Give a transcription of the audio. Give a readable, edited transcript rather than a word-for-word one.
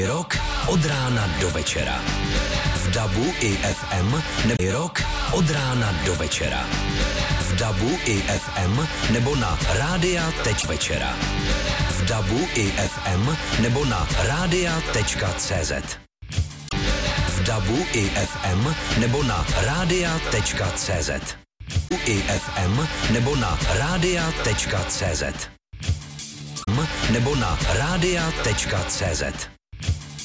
Rok od rána do večera. V DABu i FM nebo rok od rána do večera. V DABu i FM nebo na rádia.večera. V DABu i FM nebo na rádia.cz. V DABu i FM nebo na rádia.cz. I FM nebo na rádia.cz. Nebo na rádia.cz.